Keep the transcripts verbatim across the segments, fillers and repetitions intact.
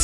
words.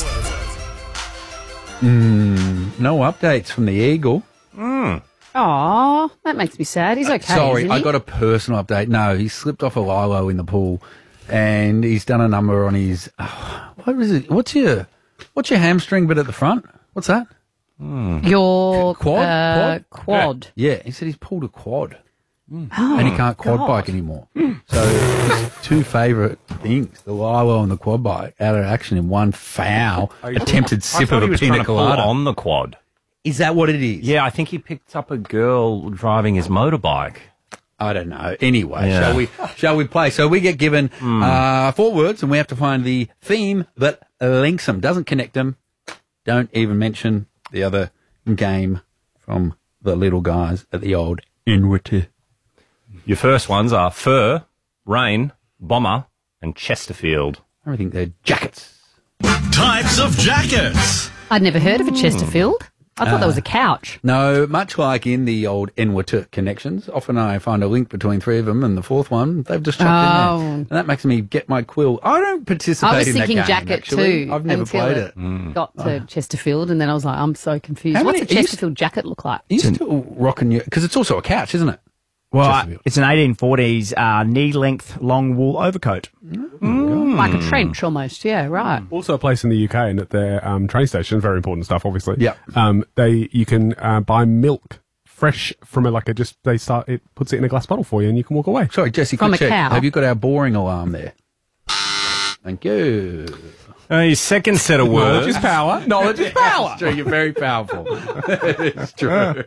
Mm, no updates from the Eagle. Mm. Aw, that makes me sad. He's okay. Sorry, isn't he? I got a personal update. No, he slipped off a lilo in the pool, and he's done a number on his. Oh, what is it? What's your What's your hamstring bit at the front? What's that? Mm. Your quad. Uh, quad. quad. Yeah. yeah, he said he's pulled a quad, Mm. and he can't quad God. bike anymore. So his two favourite things, the lilo and the quad bike, out of action in one foul attempted I sip thought of he a was pina trying to pull colada. on the quad. Is that what it is? Yeah, I think he picked up a girl driving his motorbike. I don't know. Anyway, Yeah. shall we shall we play? So we get given Mm. uh, four words, and we have to find the theme that links them, doesn't connect them. Don't even mention the other game from the little guys at the old Inwity. Your first ones are fur, rain, bomber, and Chesterfield. I think they're jackets. Types of jackets. I'd never heard of a Chesterfield. I thought Uh, that was a couch. No, much like in the old Inwity connections, often I find a link between three of them, and the fourth one they've just chucked Oh. in there, and that makes me get my quill. I don't participate I was in thinking that game, jacket actually. too. I've never until played it. it. Mm. Got to Chesterfield, and then I was like, I'm so confused. How What's many- a are you Chesterfield jacket look like? Are you still rocking your? Because it's also a couch, isn't it? Well, uh, Chesterfield. it's an eighteen forties uh, knee-length long wool overcoat. Like a trench almost, yeah, right. Also a place in the U K and at their um, train station, very important stuff, obviously. Yeah. Um, they you can uh, buy milk fresh from a, like a just they start it puts it in a glass bottle for you and you can walk away. Sorry, Jesse, From quick a check. cow. Have you got our boring alarm there? Thank you. Uh, your second set of words. Knowledge is power. Knowledge is power. It's true, you're very powerful. It's true.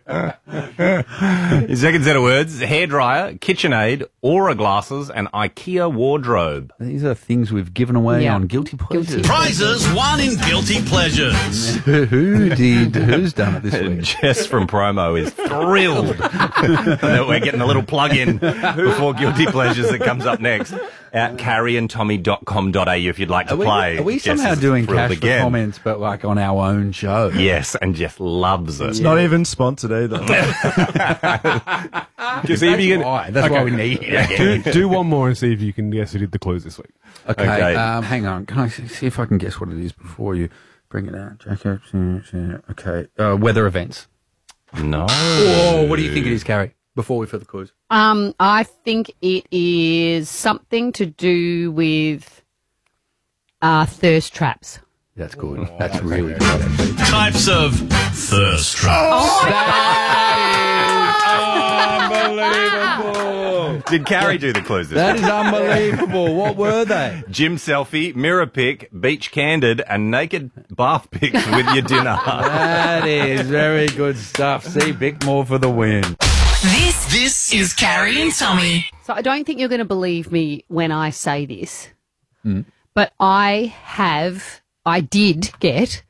Your second set of words, hairdryer, KitchenAid, Aura glasses, and IKEA wardrobe. These are things we've given away Yeah. on Guilty Pleasures. Guilty. Prizes won in Guilty Pleasures. Who who did, who's done it this week? Jess from Promo is thrilled that we're getting a little plug-in before Guilty Pleasures that comes up next at carrie and tommy dot com dot a u if you'd like to Are we, play. are we Jess somehow is doing thrilled cash again. for comments, but like on our own show? Yes, and Jess loves it. It's not even sponsored either. Just see if That's you can, why. That's why we need it. do, do one more and see if you can guess who did the clues this week. Okay, Okay. Um, hang on. Can I see see if I can guess what it is before you bring it out? Jacket. Okay. Uh, weather events. No. Oh, what do you think it is, Carrie? Before we fill the clues. Um, I think it is something to do with uh, thirst traps. That's good. That's really good. Actually. Types of thirst traps. Unbelievable. Did Carrie do the clues this That week? is unbelievable. What were they? Gym selfie, mirror pic, beach candid, and naked bath pics with your dinner. That is very good stuff. See, Bickmore for the win. This this is Carrie and Tommy. So I don't think you're going to believe me when I say this, Mm. but I have, I did get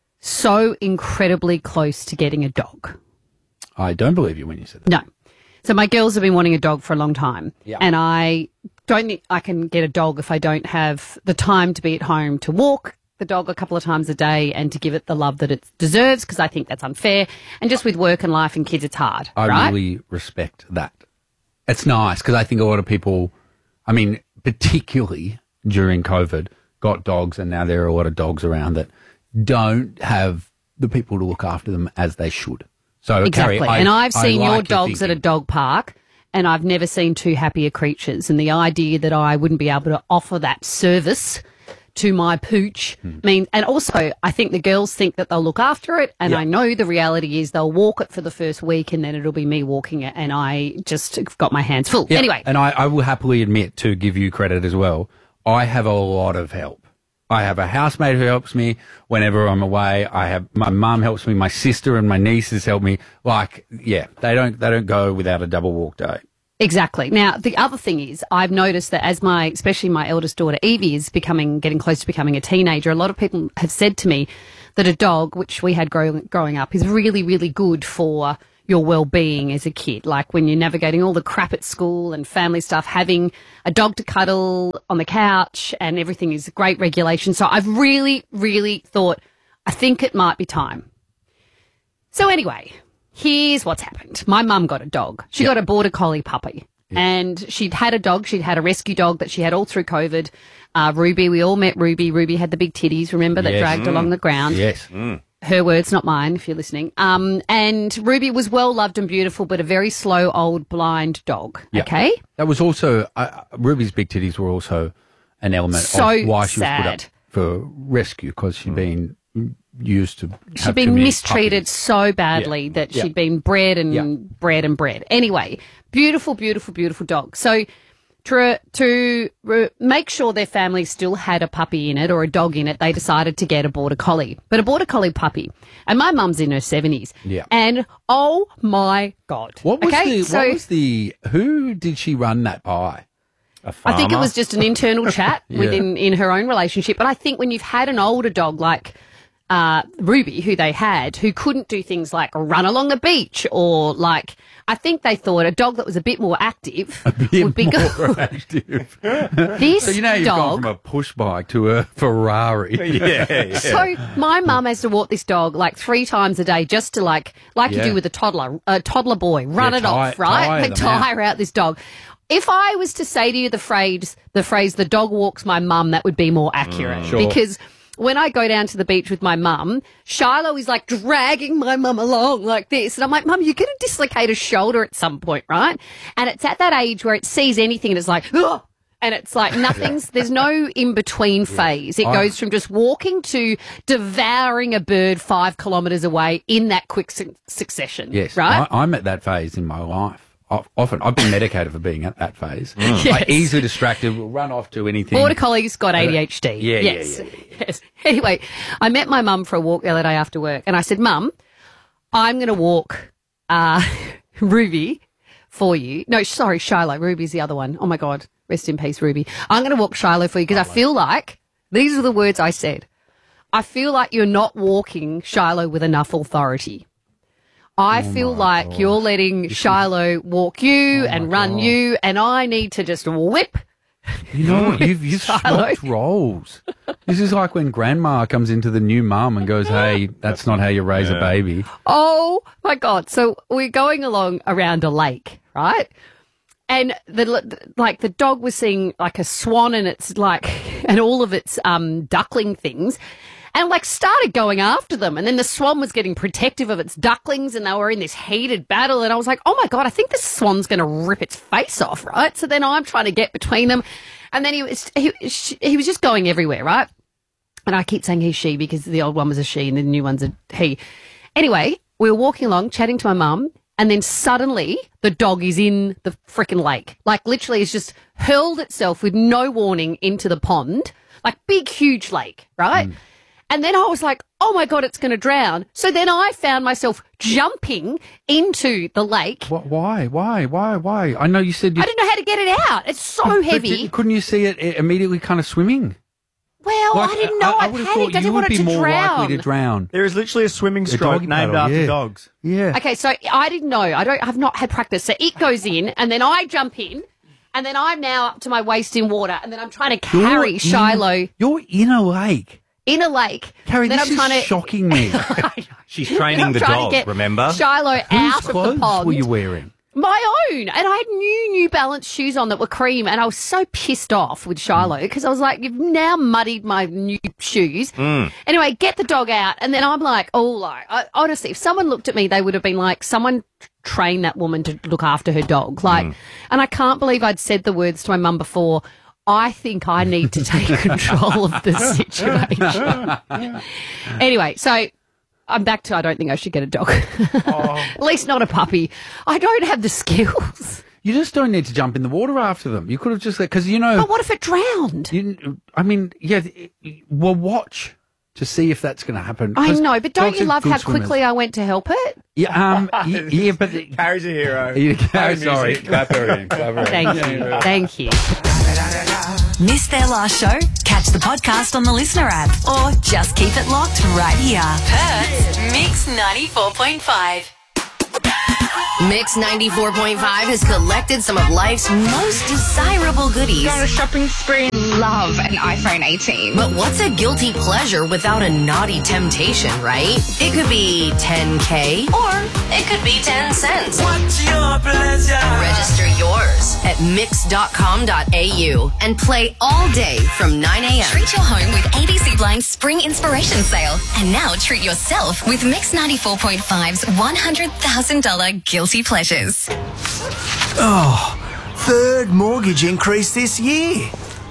so incredibly close to getting a dog. I don't believe you when you said that. No. So my girls have been wanting a dog for a long time. Yeah. And I don't think I can get a dog if I don't have the time to be at home to walk the dog a couple of times a day and to give it the love that it deserves, because I think that's unfair. And just with work and life and kids, it's hard, I right? really respect that. It's nice because I think a lot of people, I mean, particularly during COVID, got dogs, and now there are a lot of dogs around that don't have the people to look after them as they should. So, Exactly. Carrie, I, and I've I seen like your dogs at a thinking. dog park, and I've never seen two happier creatures. And the idea that I wouldn't be able to offer that service to my pooch Hmm. means, and also I think the girls think that they'll look after it, and Yeah. I know the reality is they'll walk it for the first week, and then it'll be me walking it, and I just have got my hands full. Yeah, Anyway, and I, I will happily admit, to give you credit as well, I have a lot of help. I have a housemate who helps me whenever I'm away. I have my mum helps me, my sister and my nieces help me. Like, yeah, they don't they don't go without a double walk day. Exactly. Now, the other thing is, I've noticed that as my, especially my eldest daughter Evie is becoming, getting close to becoming a teenager, a lot of people have said to me that a dog, which we had grow, growing up, is really, really good for your well-being as a kid. Like when you're navigating all the crap at school and family stuff, having a dog to cuddle on the couch and everything is great regulation. So I've really, really thought, I think it might be time. So anyway, here's what's happened. My mum got a dog. She Yeah. got a border collie puppy. And she'd had a dog. She'd had a rescue dog that she had all through COVID. Uh, Ruby, we all met Ruby. Ruby had the big titties, remember, that Yes. dragged along the ground. Yes. Her words, not mine, if you're listening. Um, and Ruby was well loved and beautiful, but a very slow, old, blind dog. Yeah. Okay? That was also, uh, Ruby's big titties were also an element So of why she was put up sad. for rescue, because she'd been used to She'd have been too many mistreated puppies. so badly Yeah. that Yeah. she'd been bred and Yeah. bred and bred. Anyway, beautiful, beautiful, beautiful dog. So to, to re- make sure their family still had a puppy in it or a dog in it, they decided to get a Border Collie. But a Border Collie puppy. And my mum's in her seventies. Yeah. And oh my God. What was okay, the, so what was the, who did she run that by? A I think it farmer. was just an internal chat Yeah. within in her own relationship. But I think when you've had an older dog like uh, Ruby, who they had, who couldn't do things like run along the beach or like, I think they thought a dog that was a bit more active would be good. More active. This So you know you've gone dog. from a push bike to a Ferrari. yeah, yeah. So my mum has to walk this dog like three times a day just to like, like you Yeah. do with a toddler, a toddler boy, run Yeah, it tire- off, right? tire But them out. tire out this dog. If I was to say to you the phrase, the phrase, the dog walks my mum, that would be more accurate. Sure. Because when I go down to the beach with my mum, Shiloh is like dragging my mum along like this. And I'm like, Mum, you're going to dislocate a shoulder at some point, right? And it's at that age where it sees anything and it's like, ugh! And it's like nothing's, there's no in between phase. It I- goes from just walking to devouring a bird five kilometres away in that quick su- succession. Yes, Right? I, I'm at that phase in my life. I've, often, I've been medicated for being at that phase. Yes. Like easily distracted, will run off to anything. Border Collie's got A D H D. Yeah, yeah, yes. yeah, Yes. Anyway, I met my mum for a walk the other day after work, and I said, Mum, I'm going to walk uh, Ruby for you. No, sorry, Shiloh. Ruby's the other one. Oh, my God. Rest in peace, Ruby. I'm going to walk Shiloh for you because I feel like, these are the words I said, I feel like you're not walking Shiloh with enough authority. I Oh feel like you're letting Shiloh walk you and run you, and I need to just whip. You know what? You've, you've Shiloh. swapped roles. This is like when grandma comes into the new mum and goes, hey, that's not how you raise a baby. Oh my God. So we're going along around a lake, right? And the, like the dog was seeing like a swan and it's like, and all of its, um, duckling things, and like started going after them. And then the swan was getting protective of its ducklings and they were in this heated battle. And I was like, oh my God, I think the swan's going to rip its face off, right? So then I'm trying to get between them. And then he was, he, he was just going everywhere, right? And I keep saying he, she, because the old one was a she and the new one's a he. Anyway, we were walking along, chatting to my mum, and then suddenly the dog is in the frickin' lake. Like literally it's just hurled itself with no warning into the pond, like big, huge lake, right? Mm. And then I was like, oh my God, it's going to drown. So then I found myself jumping into the lake. What, why? Why? Why? Why? I know you said you... I didn't know how to get it out. It's so But heavy. didn't- couldn't you see it i- immediately kind of swimming? Well, Like, I didn't know I, I would have panicked. thought I didn't you want would it be to more drown. likely to drown. There is literally a swimming stroke doggy named paddle, after yeah. dogs. Yeah. Okay, so I didn't know. I don't. I've not had practice. So it goes in, and then I jump in, and then I'm now up to my waist in water, and then I'm trying to carry You're Shiloh In, you're in a lake. in a lake. Carrie, then this I'm is trying to, shocking me. She's training I'm the trying dog, to get remember? Shiloh Whose out of the clothes pond. were you wearing? My own. And I had new New Balance shoes on that were cream, and I was so pissed off with Shiloh because I was like, you've now muddied my new shoes. Mm. Anyway, get the dog out, and then I'm like, oh, like, I, honestly, if someone looked at me, they would have been like, someone trained that woman to look after her dog. Like, Mm. and I can't believe I'd said the words to my mum before, I think I need to take control of the situation. Anyway, so I'm back to I don't think I should get a dog. At least not a puppy. I don't have the skills. You just don't need to jump in the water after them. You could have just, because you know, But what if it drowned? you, I mean, yeah, we'll watch to see if that's going to happen. I 'Cause know, but don't dogs you are love good how swimmers. quickly I went to help it? Yeah, um, y- yeah, but Carrie's a hero. you, High sorry, music. clap her in, clap her in. Thank you. Thank you. Missed their last show? Catch the podcast on the Listener app or just keep it locked right here. Perth's Mix ninety-four point five. Mix ninety-four point five has collected some of life's most desirable goodies. shopping spree. love an iPhone eighteen. But what's a guilty pleasure without a naughty temptation, right? It could be ten K or it could be ten cents. What's your pleasure? Register yours at mix dot com dot a u and play all day from nine a.m. Treat your home with A B C Blind's Spring Inspiration Sale. And now treat yourself with Mix ninety-four point five's one hundred thousand dollars Guilty Pleasures. Oh, third mortgage increase this year.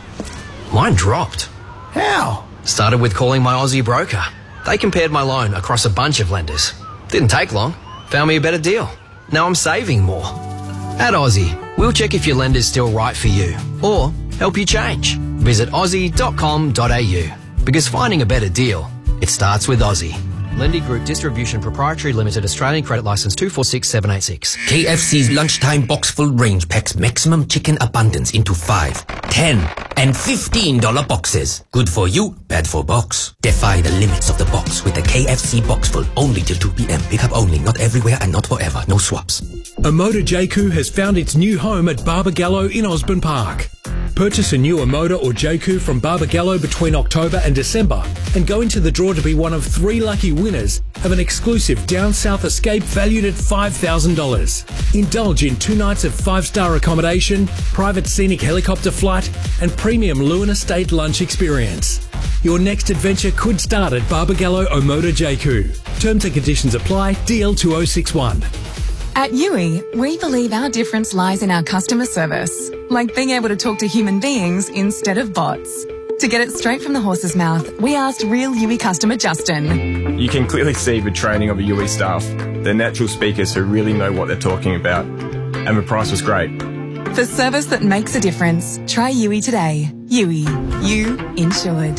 Mine dropped. How? Started with calling my Aussie broker. They compared my loan across a bunch of lenders. Didn't take long. Found me a better deal. Now I'm saving more. At Aussie, we'll check if your lender's still right for you or help you change. Visit aussie dot com dot a u because finding a better deal, it starts with Aussie. Lendy Group Distribution Proprietary Limited, Australian Credit Licence two four six seven eight six. K F C's lunchtime box full range packs maximum chicken abundance into five, ten, and fifteen dollar boxes. Good for you, bad for box. Defy the limits of the box with the K F C box full only till two p.m. Pickup only, not everywhere and not forever. No swaps. Omoda J-Coup has found its new home at Barbagallo in Osborne Park. Purchase a new Omoda or J-Coup from Barbagallo between October and December and go into the draw to be one of three lucky winners of an exclusive Down South escape valued at five thousand dollars. Indulge in two nights of five-star accommodation, private scenic helicopter flight and premium Lewin Estate lunch experience. Your next adventure could start at Barbagallo Omoda J-Coup. Terms and conditions apply. D L two oh six one. At U I, we believe our difference lies in our customer service, like being able to talk to human beings instead of bots. To get it straight from the horse's mouth, we asked real U I customer Justin. You can clearly see the training of the U I staff. They're natural speakers who really know what they're talking about. And the price was great. For service that makes a difference, try U I today. U I. You insured.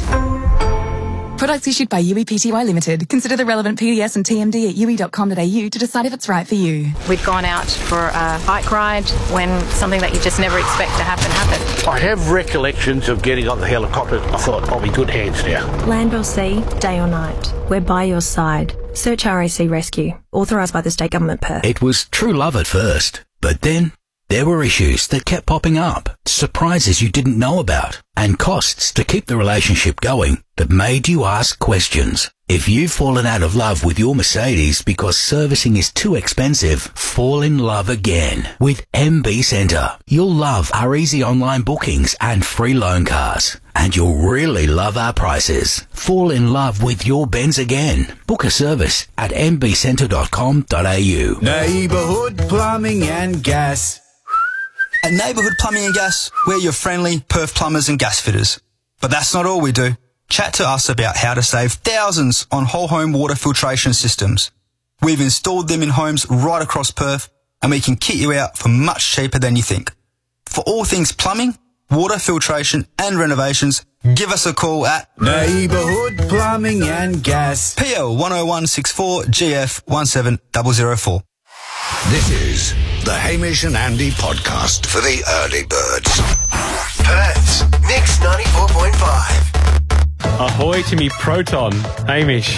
Products issued by U I P T Y Limited. Consider the relevant P D S and T M D at u i dot com dot a u to decide if it's right for you. We'd gone out for a bike ride when something that you just never expect to happen happened. I have recollections of getting on the helicopter. I thought, I'll be good hands now. Land or sea, day or night, we're by your side. Search R A C Rescue, authorised by the State Government Perth. It was true love at first, but then there were issues that kept popping up, surprises you didn't know about, and costs to keep the relationship going that made you ask questions. If you've fallen out of love with your Mercedes because servicing is too expensive, fall in love again with M B Centre. You'll love our easy online bookings and free loan cars. And you'll really love our prices. Fall in love with your Benz again. Book a service at m b centre dot com dot a u. Neighbourhood Plumbing and Gas. At Neighbourhood Plumbing and Gas, we're your friendly Perth plumbers and gas fitters. But that's not all we do. Chat to us about how to save thousands on whole home water filtration systems. We've installed them in homes right across Perth, and we can kit you out for much cheaper than you think. For all things plumbing, water filtration and renovations, give us a call at Neighbourhood Plumbing and Gas. P L one oh one six four G F one seven zero zero four. This is the Hamish and Andy podcast for the early birds. Perth's Mix ninety-four point five. Ahoy to me Proton, Hamish.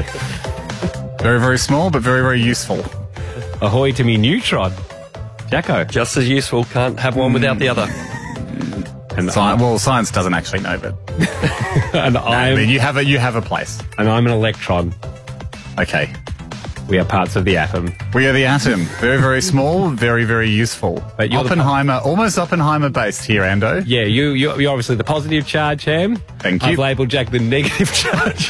Very, very small, but very, very useful. Ahoy to me Neutron, Jacko. Just as useful, can't have one without the other. And Sci- well, science doesn't actually know, but and I'm, I mean, you have a you have a place, and I'm an electron. Okay. We are parts of the atom. We are the atom. Very, very small, very, very useful. But you're Oppenheimer, the, almost Oppenheimer-based here, Ando. Yeah, you, you, you're obviously the positive charge, Ham. Thank you. I've labelled Jack the negative charge.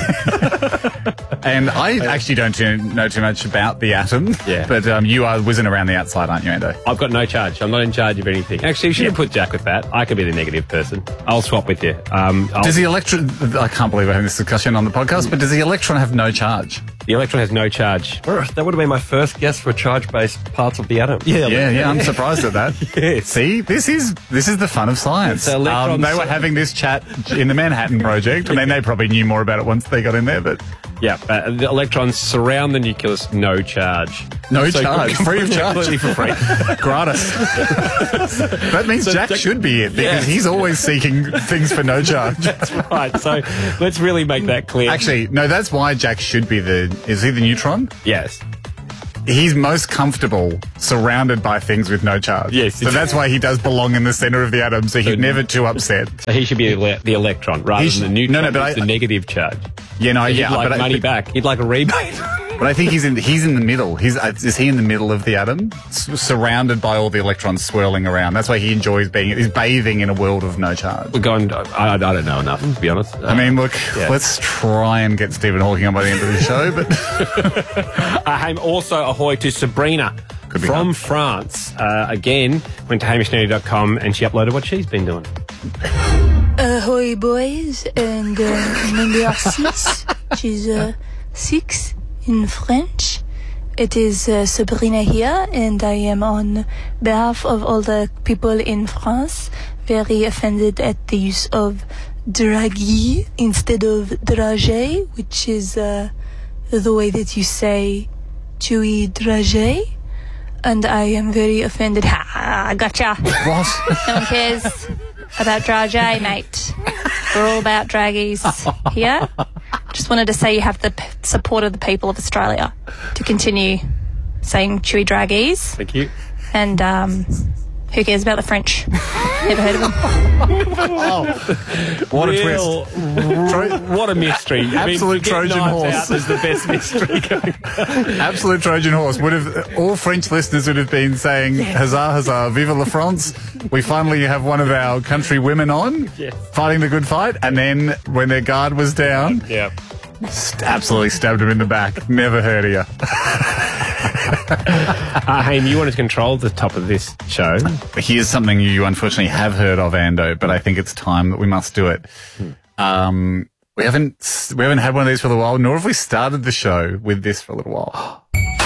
And I actually don't too, know too much about the atom. Yeah. But um, you are whizzing around the outside, aren't you, Ando? I've got no charge. I'm not in charge of anything. Actually, you should have put Jack with that. I could be the negative person. I'll swap with you. Um, does the electron... I can't believe we're having this discussion on the podcast, but does the electron have no charge? The electron has no charge. That would have been my first guess for charge-based parts of the atom. Yeah, yeah, yeah. I'm surprised at that. Yeah. See, this is this is the fun of science. So um, they were having this chat in the Manhattan Project, and then they probably knew more about it once they got in there. But yeah, uh, the electrons surround the nucleus, no charge. No so charge, free of charge, completely for free, gratis. That means so Jack, Jack should be it because yeah. he's always seeking things for no charge. That's right. So let's really make that clear. Actually, no, that's why Jack should be the. Is he the neutron? Yes. he's most comfortable surrounded by things with no charge. Yes. So that's why he does belong in the centre of the atom, so he's never too upset. So he should be the, ele- the electron rather He than should- the neutron. no, no, but it's I- the negative charge. Yeah, no, So yeah, He'd like but I- money but- back. He'd like a rebate. But I think he's in he's in the middle. He's uh, is he in the middle of the atom, S- surrounded by all the electrons swirling around. That's why he enjoys being. He's bathing in a world of no charge. We're going. I, I don't know enough, to be honest. I mean, look, Yeah. let's try and get Stephen Hawking on by the end of the show. But Uh, hey, also, ahoy to Sabrina Could be from hard. France. Uh, again, went to hamish nerdy dot com and she uploaded what she's been doing. Ahoy, boys, and uh, number six, which is uh, six in French. It is uh, Sabrina here, and I am on behalf of all the people in France very offended at the use of draghi instead of dragé, which is uh, the way that you say chewy dragé. And I am very offended. Ha, I gotcha. What? No one cares about dragé, mate. We're all about draggies here. Just wanted to say you have the p- support of the people of Australia to continue saying chewy draggies. Thank you. And um, who cares about the French? Never heard of them. What a Real- twist! What a mystery. I mean, Absolute Get Trojan Knives horse. Out is the best mystery going. Absolute Trojan horse. Would have all French listeners would have been saying "Huzzah, huzzah, vive la France!" We finally have one of our country women on, Yes. fighting the good fight, and then when their guard was down, Yeah. st- absolutely stabbed him in the back. Never heard of you. Uh, Haim, you wanted to control the top of this show. Here's something you unfortunately have heard of, Ando, but I think it's time that we must do it. Um, we haven't we haven't had one of these for a little while, nor have we started the show with this for a little while.